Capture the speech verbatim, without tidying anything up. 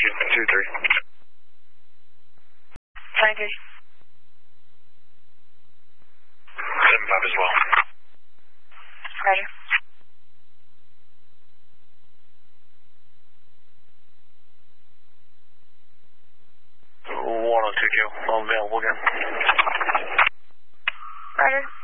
two three. Roger. seven five as well. Roger. one oh two Joe, I'm available again. Roger.